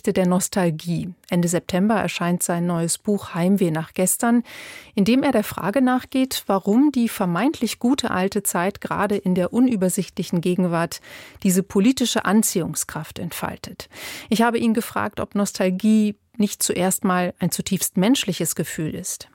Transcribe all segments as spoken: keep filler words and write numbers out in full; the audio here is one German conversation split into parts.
Geschichte der Nostalgie. Ende September erscheint sein neues Buch Heimweh nach gestern, in dem er der Frage nachgeht, warum die vermeintlich gute alte Zeit gerade in der unübersichtlichen Gegenwart diese politische Anziehungskraft entfaltet. Ich habe ihn gefragt, ob Nostalgie nicht zuerst mal ein zutiefst menschliches Gefühl ist.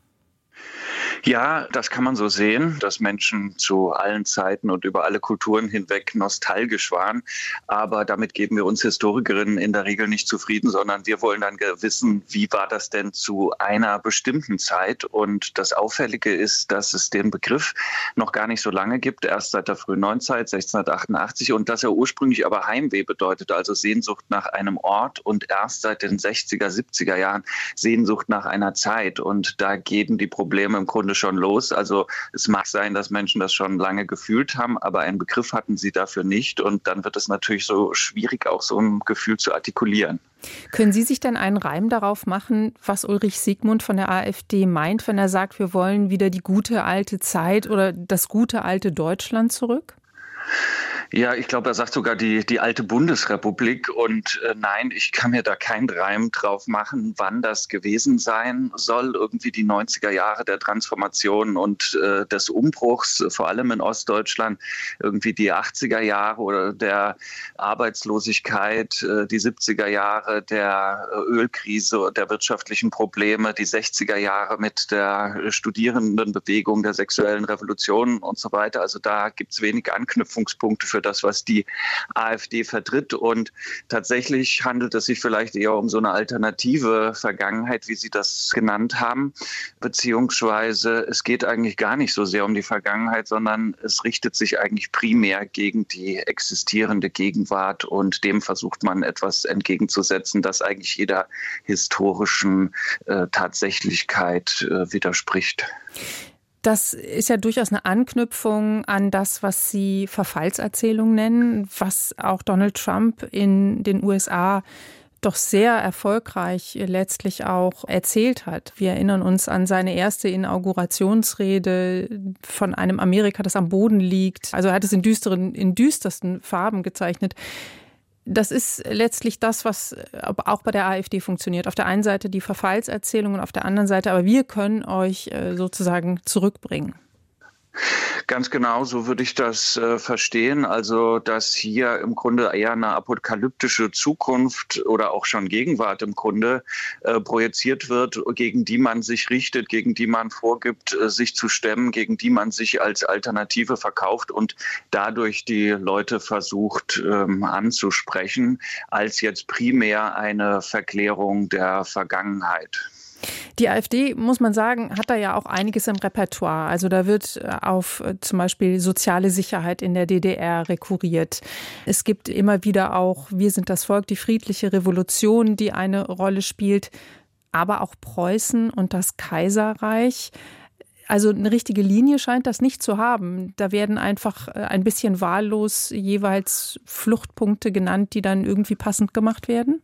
Ja, das kann man so sehen, dass Menschen zu allen Zeiten und über alle Kulturen hinweg nostalgisch waren. Aber damit geben wir uns Historikerinnen in der Regel nicht zufrieden, sondern wir wollen dann wissen, wie war das denn zu einer bestimmten Zeit? Und das Auffällige ist, dass es den Begriff noch gar nicht so lange gibt, erst seit der frühen Neuzeit, sechzehnhundertachtundachtzig, und dass er ursprünglich aber Heimweh bedeutet, also Sehnsucht nach einem Ort, und erst seit den sechziger, siebziger Jahren Sehnsucht nach einer Zeit. Und da gehen die Probleme im Grunde schon los. Also es mag sein, dass Menschen das schon lange gefühlt haben, aber einen Begriff hatten sie dafür nicht. Und dann wird es natürlich so schwierig, auch so ein Gefühl zu artikulieren. Können Sie sich denn einen Reim darauf machen, was Ulrich Siegmund von der AfD meint, wenn er sagt, wir wollen wieder die gute alte Zeit oder das gute alte Deutschland zurück? Ja, ich glaube, er sagt sogar die, die alte Bundesrepublik. Und äh, nein, ich kann mir da keinen Reim drauf machen, wann das gewesen sein soll. Irgendwie die neunziger Jahre der Transformation und äh, des Umbruchs, vor allem in Ostdeutschland. Irgendwie die achtziger Jahre oder der Arbeitslosigkeit, äh, die siebziger Jahre der Ölkrise, der wirtschaftlichen Probleme, die sechziger Jahre mit der Studierendenbewegung, der sexuellen Revolution und so weiter. Also da gibt es wenig Anknüpfungspunkte für das, was die AfD vertritt. Und tatsächlich handelt es sich vielleicht eher um so eine alternative Vergangenheit, wie Sie das genannt haben. Beziehungsweise es geht eigentlich gar nicht so sehr um die Vergangenheit, sondern es richtet sich eigentlich primär gegen die existierende Gegenwart, und dem versucht man etwas entgegenzusetzen, das eigentlich jeder historischen äh, Tatsächlichkeit äh, widerspricht. Das ist ja durchaus eine Anknüpfung an das, was Sie Verfallserzählung nennen, was auch Donald Trump in den U S A doch sehr erfolgreich letztlich auch erzählt hat. Wir erinnern uns an seine erste Inaugurationsrede von einem Amerika, das am Boden liegt. Also er hat es in düsteren, in düstersten Farben gezeichnet. Das ist letztlich das, was auch bei der AfD funktioniert. Auf der einen Seite die Verfallserzählung und auf der anderen Seite, aber wir können euch sozusagen zurückbringen. Ganz genau, so würde ich das äh, verstehen. Also, dass hier im Grunde eher eine apokalyptische Zukunft oder auch schon Gegenwart im Grunde äh, projiziert wird, gegen die man sich richtet, gegen die man vorgibt, äh, sich zu stemmen, gegen die man sich als Alternative verkauft und dadurch die Leute versucht ähm, anzusprechen, als jetzt primär eine Verklärung der Vergangenheit. Die AfD, muss man sagen, hat da ja auch einiges im Repertoire. Also da wird auf zum Beispiel soziale Sicherheit in der D D R rekurriert. Es gibt immer wieder auch Wir sind das Volk, die friedliche Revolution, die eine Rolle spielt. Aber auch Preußen und das Kaiserreich. Also eine richtige Linie scheint das nicht zu haben. Da werden einfach ein bisschen wahllos jeweils Fluchtpunkte genannt, die dann irgendwie passend gemacht werden.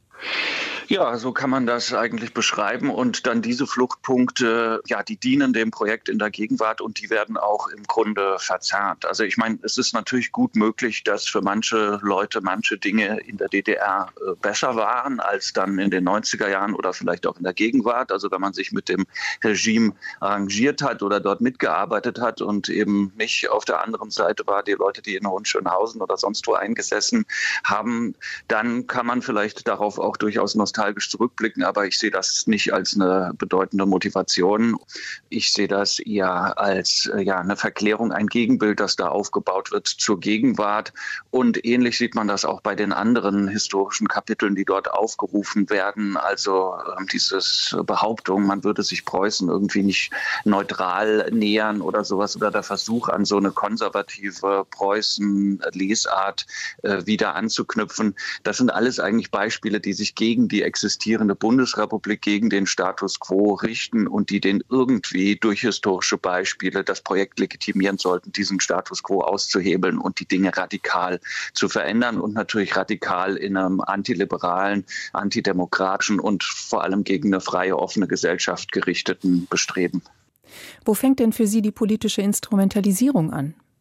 Ja, so kann man das eigentlich beschreiben, und dann diese Fluchtpunkte, ja, die dienen dem Projekt in der Gegenwart und die werden auch im Grunde verzerrt. Also ich meine, es ist natürlich gut möglich, dass für manche Leute manche Dinge in der D D R äh, besser waren als dann in den neunziger Jahren oder vielleicht auch in der Gegenwart. Also wenn man sich mit dem Regime arrangiert hat oder dort mitgearbeitet hat und eben nicht auf der anderen Seite war, die Leute, die in Hohenschönhausen oder sonst wo eingesessen haben, dann kann man vielleicht darauf auch durchaus nostalgisch zurückblicken, aber ich sehe das nicht als eine bedeutende Motivation. Ich sehe das eher als ja, eine Verklärung, ein Gegenbild, das da aufgebaut wird zur Gegenwart. Und ähnlich sieht man das auch bei den anderen historischen Kapiteln, die dort aufgerufen werden. Also äh, dieses Behauptung, man würde sich Preußen irgendwie nicht neutral nähern oder sowas, oder der Versuch, an so eine konservative Preußen-Lesart äh, wieder anzuknüpfen. Das sind alles eigentlich Beispiele, die sich gegen die existierende Bundesrepublik, gegen den Status quo richten und die den irgendwie durch historische Beispiele das Projekt legitimieren sollten, diesen Status quo auszuhebeln und die Dinge radikal zu verändern und natürlich radikal in einem antiliberalen, antidemokratischen und vor allem gegen eine freie, offene Gesellschaft gerichteten Bestreben. Wo fängt denn für Sie die politische Instrumentalisierung an?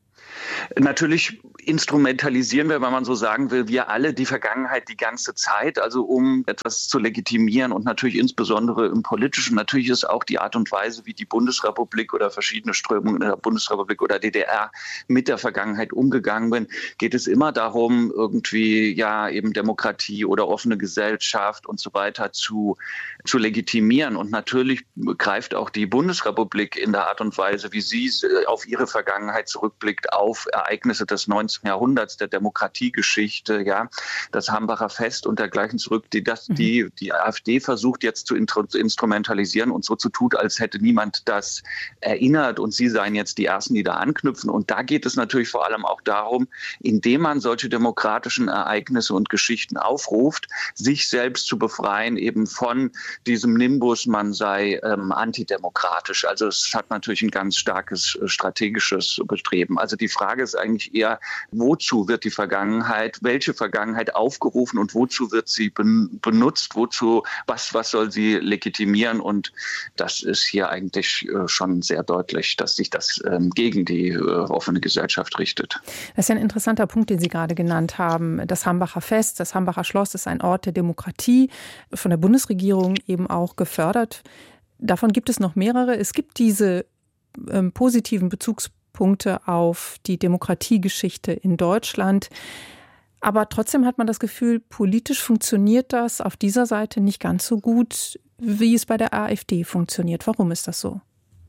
Natürlich instrumentalisieren wir, wenn man so sagen will, wir alle die Vergangenheit die ganze Zeit, also um etwas zu legitimieren und natürlich insbesondere im Politischen. Natürlich ist auch die Art und Weise, wie die Bundesrepublik oder verschiedene Strömungen in der Bundesrepublik oder D D R mit der Vergangenheit umgegangen sind, geht es immer darum, irgendwie ja eben Demokratie oder offene Gesellschaft und so weiter zu, zu legitimieren. Und natürlich greift auch die Bundesrepublik in der Art und Weise, wie sie auf ihre Vergangenheit zurückblickt, auf Ereignisse des neunzehnten Jahrhunderts, der Demokratiegeschichte, ja, das Hambacher Fest und dergleichen zurück, die das, die, die AfD versucht jetzt zu instrumentalisieren und so zu tut, als hätte niemand das erinnert und sie seien jetzt die Ersten, die da anknüpfen. Und da geht es natürlich vor allem auch darum, indem man solche demokratischen Ereignisse und Geschichten aufruft, sich selbst zu befreien eben von diesem Nimbus, man sei ähm, antidemokratisch. Also es hat natürlich ein ganz starkes äh, strategisches Bestreben. Also die Frage ist eigentlich eher, wozu wird die Vergangenheit, welche Vergangenheit aufgerufen und wozu wird sie ben, benutzt, wozu, was, was soll sie legitimieren? Und das ist hier eigentlich äh, schon sehr deutlich, dass sich das ähm, gegen die äh, offene Gesellschaft richtet. Das ist ja ein interessanter Punkt, den Sie gerade genannt haben. Das Hambacher Fest, das Hambacher Schloss ist ein Ort der Demokratie, von der Bundesregierung eben auch gefördert. Davon gibt es noch mehrere. Es gibt diese ähm, positiven Bezugspunkte auf die Demokratiegeschichte in Deutschland. Aber trotzdem hat man das Gefühl, politisch funktioniert das auf dieser Seite nicht ganz so gut, wie es bei der AfD funktioniert. Warum ist das so?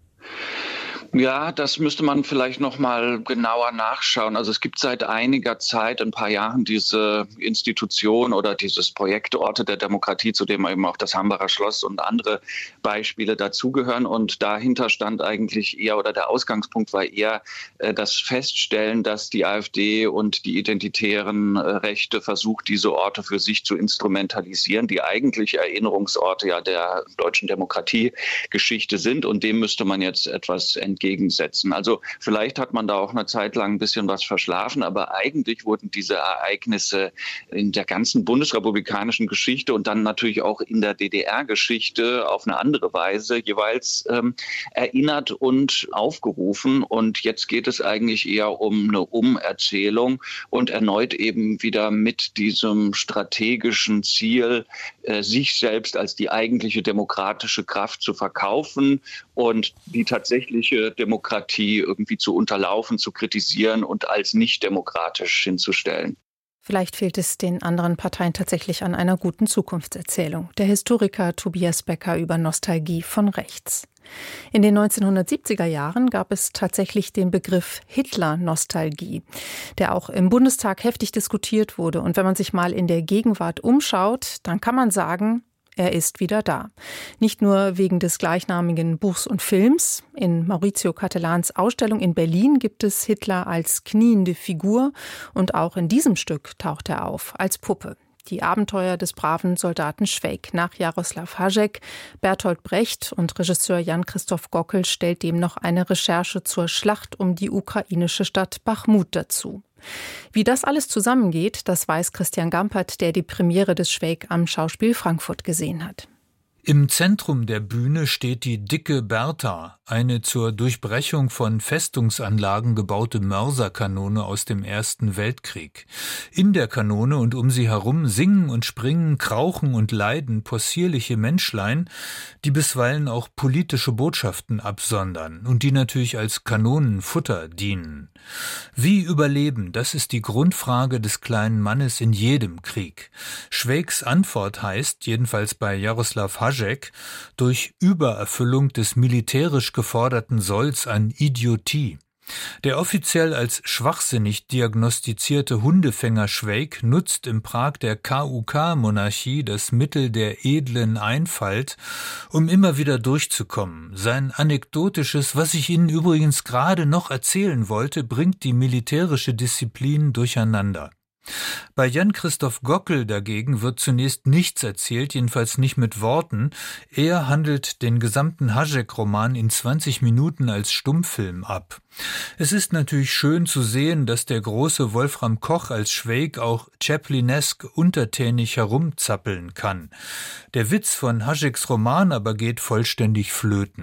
Ja, das müsste man vielleicht noch mal genauer nachschauen. Also es gibt seit einiger Zeit, ein paar Jahren, diese Institution oder dieses Projekt Orte der Demokratie, zu dem eben auch das Hambacher Schloss und andere Beispiele dazugehören. Und dahinter stand eigentlich eher, oder der Ausgangspunkt war eher äh, das Feststellen, dass die AfD und die identitären äh, Rechte versucht, diese Orte für sich zu instrumentalisieren, die eigentlich Erinnerungsorte ja der deutschen Demokratiegeschichte sind. Und dem müsste man jetzt etwas entgegensetzen. Also vielleicht hat man da auch eine Zeit lang ein bisschen was verschlafen, aber eigentlich wurden diese Ereignisse in der ganzen bundesrepublikanischen Geschichte und dann natürlich auch in der D D R-Geschichte auf eine andere Weise jeweils ähm, erinnert und aufgerufen. Und jetzt geht es eigentlich eher um eine Umerzählung und erneut eben wieder mit diesem strategischen Ziel, äh, sich selbst als die eigentliche demokratische Kraft zu verkaufen und die tatsächliche Demokratie irgendwie zu unterlaufen, zu kritisieren und als nicht demokratisch hinzustellen. Vielleicht fehlt es den anderen Parteien tatsächlich an einer guten Zukunftserzählung. Der Historiker Tobias Becker über Nostalgie von rechts. In den neunzehnhundertsiebziger Jahren gab es tatsächlich den Begriff Hitler-Nostalgie, der auch im Bundestag heftig diskutiert wurde. Und wenn man sich mal in der Gegenwart umschaut, dann kann man sagen, er ist wieder da. Nicht nur wegen des gleichnamigen Buchs und Films. In Maurizio Cattelans Ausstellung in Berlin gibt es Hitler als kniende Figur und auch in diesem Stück taucht er auf, als Puppe. Die Abenteuer des braven Soldaten Schweik nach Jaroslav Hašek. Bertolt Brecht und Regisseur Jan-Christoph Gockel stellt dem noch eine Recherche zur Schlacht um die ukrainische Stadt Bachmut dazu. Wie das alles zusammengeht, das weiß Christian Gampert, der die Premiere des Schweik am Schauspiel Frankfurt gesehen hat. Im Zentrum der Bühne steht die dicke Bertha, eine zur Durchbrechung von Festungsanlagen gebaute Mörserkanone aus dem Ersten Weltkrieg. In der Kanone und um sie herum singen und springen, krauchen und leiden possierliche Menschlein, die bisweilen auch politische Botschaften absondern und die natürlich als Kanonenfutter dienen. Wie überleben, das ist die Grundfrage des kleinen Mannes in jedem Krieg. Schweiks Antwort heißt, jedenfalls bei Jaroslav Hašek, durch Übererfüllung des militärisch geforderten Solls an Idiotie. Der offiziell als schwachsinnig diagnostizierte Hundefänger Schweik nutzt im Prag der K U K-Monarchie das Mittel der edlen Einfalt, um immer wieder durchzukommen. Sein anekdotisches, was ich Ihnen übrigens gerade noch erzählen wollte, bringt die militärische Disziplin durcheinander. Bei Jan-Christoph Gockel dagegen wird zunächst nichts erzählt, jedenfalls nicht mit Worten. Er handelt den gesamten Hašek-Roman in zwanzig Minuten als Stummfilm ab. Es ist natürlich schön zu sehen, dass der große Wolfram Koch als Schweik auch Chaplinesk untertänig herumzappeln kann. Der Witz von Hašeks Roman aber geht vollständig flöten.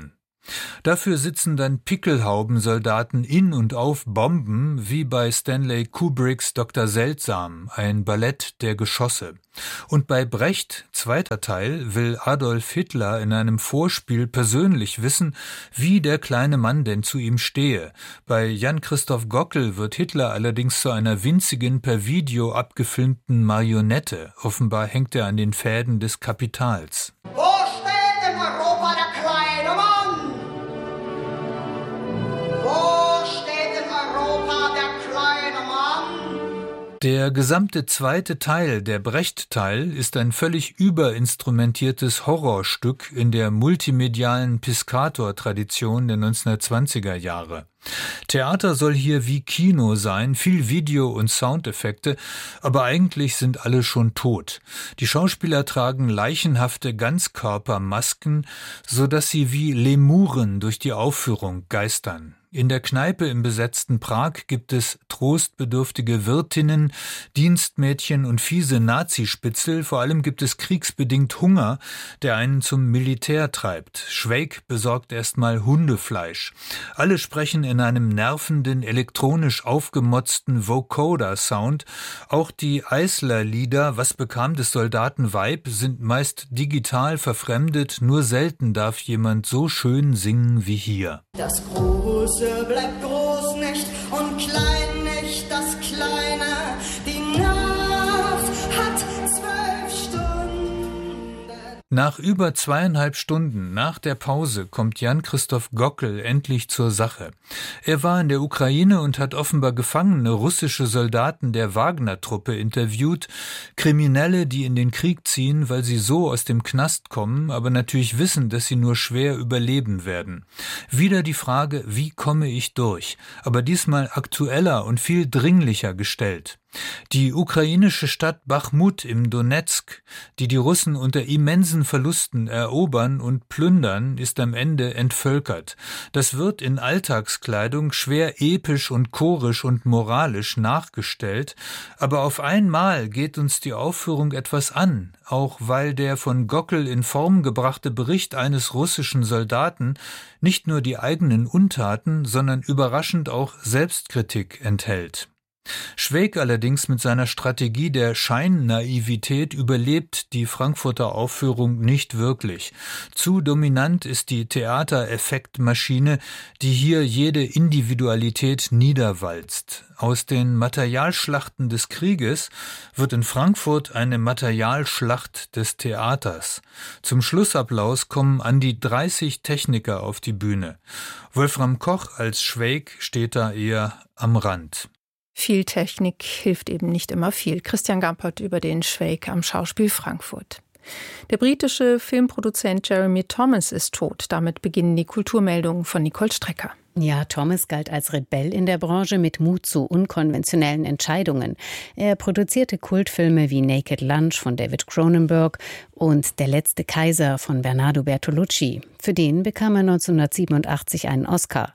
Dafür sitzen dann Pickelhaubensoldaten in und auf Bomben, wie bei Stanley Kubricks Doktor Seltsam, ein Ballett der Geschosse. Und bei Brecht, zweiter Teil, will Adolf Hitler in einem Vorspiel persönlich wissen, wie der kleine Mann denn zu ihm stehe. Bei Jan-Christoph Gockel wird Hitler allerdings zu einer winzigen, per Video abgefilmten Marionette. Offenbar hängt er an den Fäden des Kapitals. Wo steht in Europa der kleine Mann? Wo steht in Europa der kleine Mann? Der gesamte zweite Teil, der Brecht-Teil, ist ein völlig überinstrumentiertes Horrorstück in der multimedialen Piscator-Tradition der neunzehnhundertzwanziger Jahre. Theater soll hier wie Kino sein, viel Video und Soundeffekte, aber eigentlich sind alle schon tot. Die Schauspieler tragen leichenhafte Ganzkörpermasken, so dass sie wie Lemuren durch die Aufführung geistern. In der Kneipe im besetzten Prag gibt es trostbedürftige Wirtinnen, Dienstmädchen und fiese Nazispitzel. Vor allem gibt es kriegsbedingt Hunger, der einen zum Militär treibt. Schweik besorgt erstmal Hundefleisch. Alle sprechen in einem nervenden, elektronisch aufgemotzten Vocoder-Sound. Auch die Eisler-Lieder "Was bekam des Soldaten Weib" sind meist digital verfremdet. Nur selten darf jemand so schön singen wie hier. Das Große bleibt groß nicht und klein nicht das Kleine. Die Nacht hat zwölf Stunden. Nach über zweieinhalb Stunden nach der Pause kommt Jan-Christoph Gockel endlich zur Sache. Er war in der Ukraine und hat offenbar gefangene russische Soldaten der Wagner-Truppe interviewt, Kriminelle, die in den Krieg ziehen, weil sie so aus dem Knast kommen, aber natürlich wissen, dass sie nur schwer überleben werden. Wieder die Frage, wie komme ich durch? Aber diesmal aktueller und viel dringlicher gestellt. Die ukrainische Stadt Bachmut im Donezk, die die Russen unter immensen Verlusten erobern und plündern, ist am Ende entvölkert. Das wird in Alltagskleidung schwer episch und chorisch und moralisch nachgestellt, aber auf einmal geht uns die Aufführung etwas an, auch weil der von Gockel in Form gebrachte Bericht eines russischen Soldaten nicht nur die eigenen Untaten, sondern überraschend auch Selbstkritik enthält. Schweik allerdings mit seiner Strategie der Scheinnaivität überlebt die Frankfurter Aufführung nicht wirklich. Zu dominant ist die Theatereffektmaschine, die hier jede Individualität niederwalzt. Aus den Materialschlachten des Krieges wird in Frankfurt eine Materialschlacht des Theaters. Zum Schlussapplaus kommen an die dreißig Techniker auf die Bühne. Wolfram Koch als Schweik steht da eher am Rand. Viel Technik hilft eben nicht immer viel. Christian Gampert über den Schweik am Schauspiel Frankfurt. Der britische Filmproduzent Jeremy Thomas ist tot. Damit beginnen die Kulturmeldungen von Nicole Strecker. Ja, Thomas galt als Rebell in der Branche mit Mut zu unkonventionellen Entscheidungen. Er produzierte Kultfilme wie Naked Lunch von David Cronenberg und Der letzte Kaiser von Bernardo Bertolucci. Für den bekam er neunzehnhundertsiebenundachtzig einen Oscar.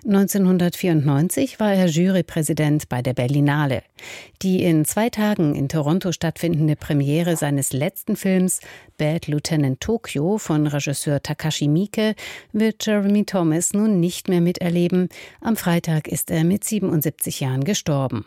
neunzehnhundertvierundneunzig war er Jurypräsident bei der Berlinale. Die in zwei Tagen in Toronto stattfindende Premiere seines letzten Films Bad Lieutenant Tokyo von Regisseur Takashi Miike wird Jeremy Thomas nun nicht mehr miterleben. Am Freitag ist er mit siebenundsiebzig Jahren gestorben.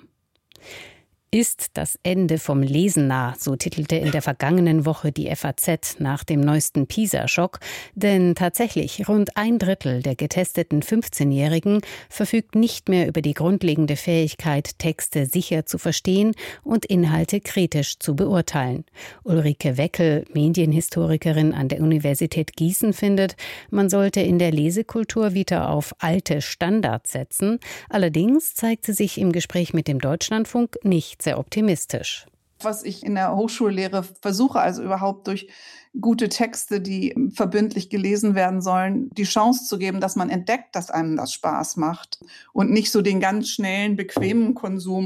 Ist das Ende vom Lesen nah, so titelte in der vergangenen Woche die F A Z nach dem neuesten PISA-Schock. Denn tatsächlich, rund ein Drittel der getesteten fünfzehnjährigen verfügt nicht mehr über die grundlegende Fähigkeit, Texte sicher zu verstehen und Inhalte kritisch zu beurteilen. Ulrike Weckel, Medienhistorikerin an der Universität Gießen, findet, man sollte in der Lesekultur wieder auf alte Standards setzen. Allerdings zeigt sie sich im Gespräch mit dem Deutschlandfunk nicht sehr optimistisch. Was ich in der Hochschullehre versuche, also überhaupt durch gute Texte, die verbindlich gelesen werden sollen, die Chance zu geben, dass man entdeckt, dass einem das Spaß macht und nicht so den ganz schnellen, bequemen Konsum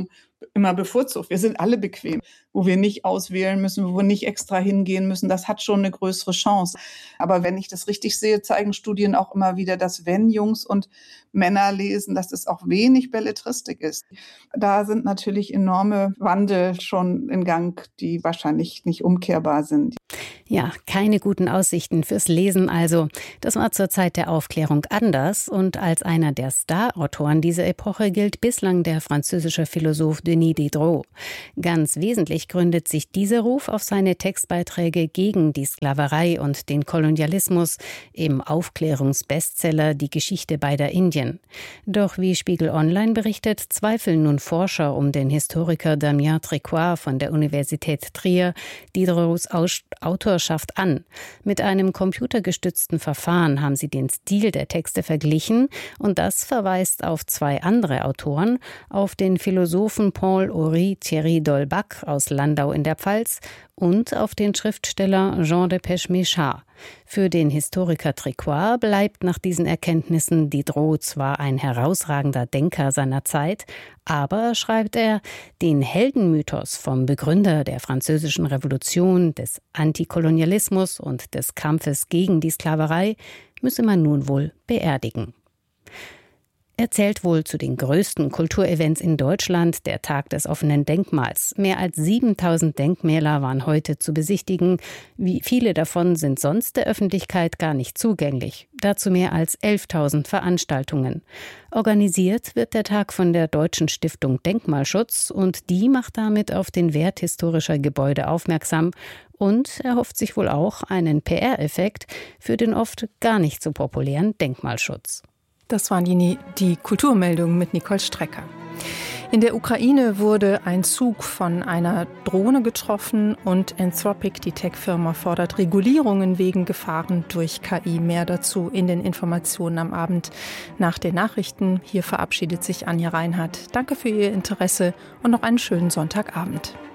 immer bevorzugt. Wir sind alle bequem, wo wir nicht auswählen müssen, wo wir nicht extra hingehen müssen. Das hat schon eine größere Chance. Aber wenn ich das richtig sehe, zeigen Studien auch immer wieder, dass wenn Jungs und Männer lesen, dass es auch wenig Belletristik ist. Da sind natürlich enorme Wandel schon in Gang, die wahrscheinlich nicht umkehrbar sind. Ja, keine guten Aussichten fürs Lesen also. Das war zur Zeit der Aufklärung anders und als einer der Star-Autoren dieser Epoche gilt bislang der französische Philosoph Denis Diderot. Ganz wesentlich gründet sich dieser Ruf auf seine Textbeiträge gegen die Sklaverei und den Kolonialismus im Aufklärungsbestseller Die Geschichte beider Indien. Doch wie Spiegel Online berichtet, zweifeln nun Forscher um den Historiker Damien Tricoire von der Universität Trier Diderots Autorschaft an. Mit einem computergestützten Verfahren haben sie den Stil der Texte verglichen und das verweist auf zwei andere Autoren, auf den Philosophen Paul-Henri Thierry d'Holbach aus Landau in der Pfalz und auf den Schriftsteller Jean de Pechméchard. Für den Historiker Tricoire bleibt nach diesen Erkenntnissen Diderot zwar ein herausragender Denker seiner Zeit, aber, schreibt er, den Heldenmythos vom Begründer der Französischen Revolution, des Antikolonialismus und des Kampfes gegen die Sklaverei müsse man nun wohl beerdigen. Er zählt wohl zu den größten Kulturevents in Deutschland, der Tag des offenen Denkmals. Mehr als siebentausend Denkmäler waren heute zu besichtigen. Wie viele davon sind sonst der Öffentlichkeit gar nicht zugänglich. Dazu mehr als elftausend Veranstaltungen. Organisiert wird der Tag von der Deutschen Stiftung Denkmalschutz und die macht damit auf den Wert historischer Gebäude aufmerksam und erhofft sich wohl auch einen P R-Effekt für den oft gar nicht so populären Denkmalschutz. Das waren die, die Kulturmeldungen mit Nicole Strecker. In der Ukraine wurde ein Zug von einer Drohne getroffen und Anthropic, die Tech-Firma, fordert Regulierungen wegen Gefahren durch K I. Mehr dazu in den Informationen am Abend nach den Nachrichten. Hier verabschiedet sich Anja Reinhardt. Danke für Ihr Interesse und noch einen schönen Sonntagabend.